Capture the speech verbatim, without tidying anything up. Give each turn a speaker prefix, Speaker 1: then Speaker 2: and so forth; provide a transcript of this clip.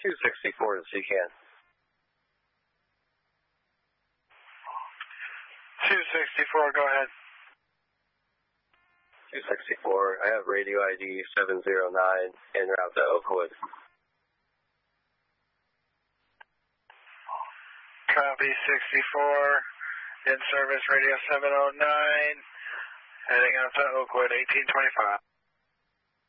Speaker 1: two sixty-four to C C A N.
Speaker 2: two sixty-four, go ahead.
Speaker 1: two sixty-four, I have radio I D seven zero nine en route to Oakwood.
Speaker 2: Copy sixty-four, in service radio seven oh nine, heading out to Oakwood eighteen twenty-five.